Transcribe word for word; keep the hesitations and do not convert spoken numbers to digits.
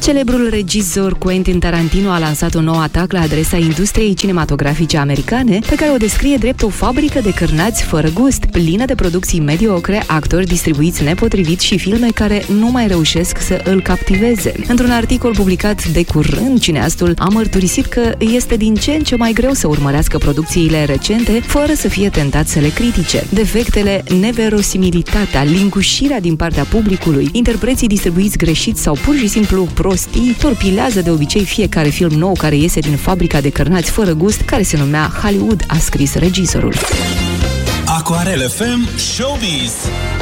Celebrul regizor Quentin Tarantino a lansat un nou atac la adresa industriei cinematografice americane, pe care o descrie drept o fabrică de cârnați fără gust, plină de producții mediocre, actori distribuiți nepotrivit și filme care nu mai reușesc să îl captiveze. Într-un articol publicat de curând, cineastul a mărturisit că este din ce în ce mai greu să urmărească producțiile recente fără să fie tentat să le critique. Defectele, neverosimilitatea, lingușirea din partea publicului, interpreții distribuiți greșit sau pur și simplu prostii torpilează de obicei fiecare film nou care iese din fabrica de cărnați fără gust, care se numea Hollywood, a scris regizorul. Aquarel F M Showbiz.